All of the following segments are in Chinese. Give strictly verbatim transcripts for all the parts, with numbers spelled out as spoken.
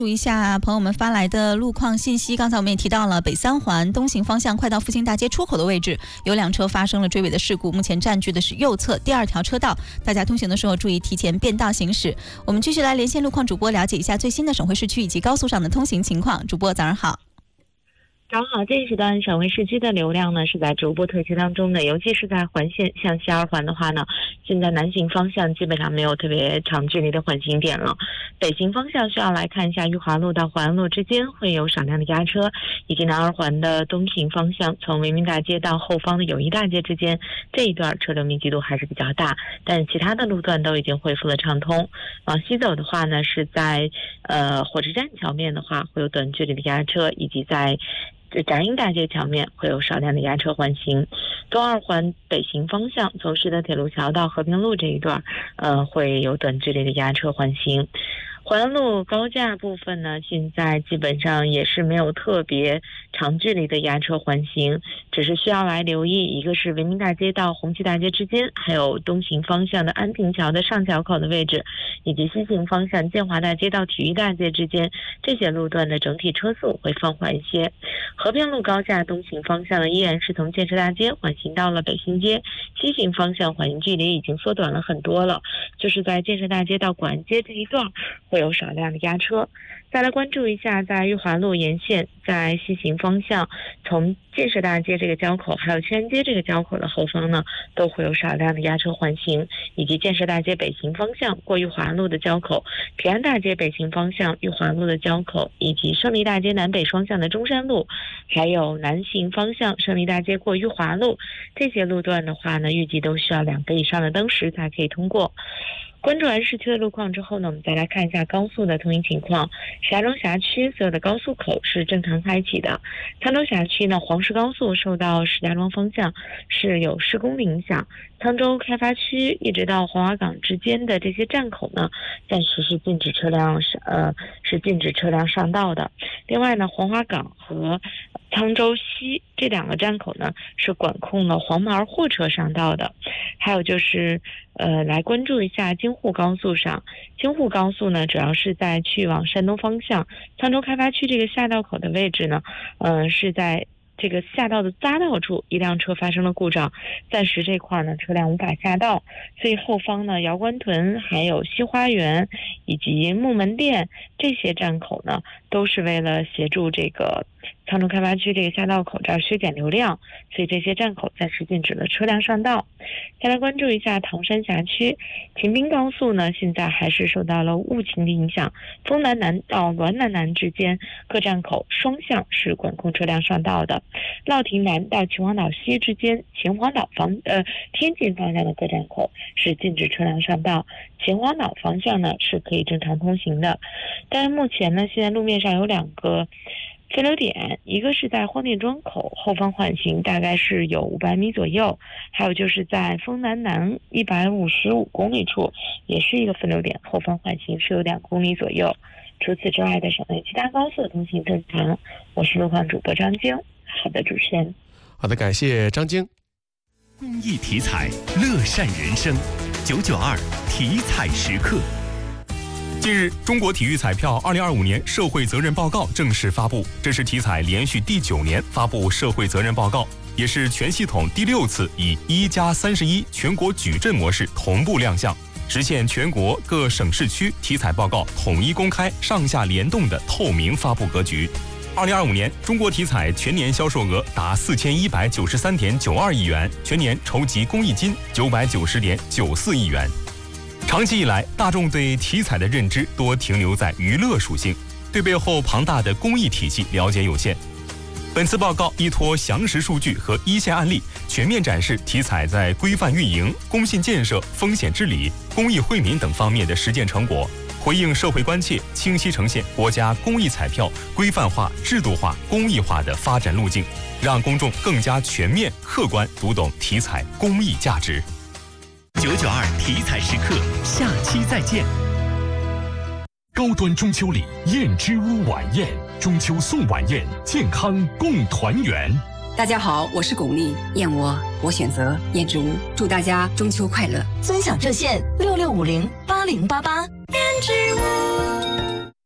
注意一下朋友们发来的路况信息。刚才我们也提到了北三环东行方向快到复兴大街出口的位置，有辆车发生了追尾的事故，目前占据的是右侧第二条车道，大家通行的时候注意提前变道行驶。我们继续来连线路况主播，了解一下最新的省会市区以及高速上的通行情况。主播早上好。 早上好，这一时段省会市区的流量呢是在逐步退去当中的，尤其是在环线向西二环的话呢，现在南行方向基本上没有特别长距离的缓行点了。北行方向需要来看一下裕华路到淮安路之间会有少量的压车，以及南二环的东行方向从维民大街到后方的友谊大街之间这一段车流密集度还是比较大，但其他的路段都已经恢复了畅通。往西走的话呢，是在呃火车站桥面的话会有短距离的压车，以及在展英大街桥面会有少量的压车缓行。东二环北行方向从实德铁路桥到和平路这一段呃，会有短距离的压车缓行。淮安路高架部分呢，现在基本上也是没有特别长距离的压车缓行，只是需要来留意，一个是维民大街到红旗大街之间，还有东行方向的安平桥的上桥口的位置，以及西行方向建华大街到体育大街之间，这些路段的整体车速会放缓一些。和平路高架东行方向呢，依然是从建设大街缓行到了北新街，西行方向缓行距离已经缩短了很多了，就是在建设大街到广安街这一段会有少量的压车。再来关注一下，在裕华路沿线，在西行方向从建设大街这个交口还有屈安街这个交口的后方呢，都会有少量的压车缓行，以及建设大街北行方向过裕华路的交口，平安大街北行方向裕华路的交口，以及胜利大街南北双向的中山路，还有南行方向胜利大街过裕华路，这些路段的话呢，预计都需要两个以上的灯时才可以通过。关注完市区的路况之后呢，我们再来看一下高速的通行情况。石家庄辖区所有的高速口是正常开启的。沧州辖区呢，黄石高速受到石家庄方向是有施工的影响，沧州开发区一直到黄瓦岗之间的这些站口呢，暂时是禁止车辆呃是禁止车辆上道的。另外呢，黄瓦岗和沧州西这两个站口呢，是管控了黄牌货车上道的。还有就是呃，来关注一下京沪高速上，京沪高速呢，主要是在去往山东方向，沧州开发区这个下道口的位置呢，呃，是在这个下道的匝道处，一辆车发生了故障，暂时这块呢车辆无法下道，所以后方呢姚官屯还有西花园以及木门店这些站口呢，都是为了协助这个沧州开发区这个下道口这儿削减流量，所以这些站口暂时禁止了车辆上道。再来关注一下唐山辖区，秦滨高速呢，现在还是受到了雾情的影响，丰南南到滦南南之间各站口双向是管控车辆上道的。乐亭南到秦皇岛西之间，秦皇岛方呃天津方向的各站口是禁止车辆上道，秦皇岛方向呢是可以正常通行的。但是目前呢，现在路面上有两个分流点，一个是在荒店庄口后方缓行大概是有五百米左右，还有就是在丰南南一百五十五公里处也是一个分流点，后方缓行是有两公里左右。除此之外的省内其他高速通行正常。我是路况主播张晶。好的，主持人。 好的，感谢张晶。 公益体彩，乐善人生。九九二体彩时刻。近日，中国体育彩票二零二五年社会责任报告正式发布，这是体彩连续第九年发布社会责任报告，也是全系统第六次以一加三十一全国矩阵模式同步亮相，实现全国各省市区体彩报告统一公开、上下联动的透明发布格局。二零二五年，中国体彩全年销售额达四千一百九十三点九二亿元，全年筹集公益金九百九十点九四亿元。长期以来，大众对体彩的认知多停留在娱乐属性，对背后庞大的公益体系了解有限。本次报告依托详实数据和一线案例，全面展示体彩在规范运营、公信建设、风险治理、公益惠民等方面的实践成果，回应社会关切，清晰呈现国家公益彩票规范化、制度化、公益化的发展路径，让公众更加全面、客观读懂体彩公益价值。 九九二体彩时刻，下期再见。 高端中秋礼燕之屋晚宴，中秋送晚宴，健康共团圆。 大家好，我是巩俐，燕窝我选择燕之屋，祝大家中秋快乐。 尊享热线六六五零八零八八。燕之屋。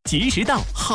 及时到好。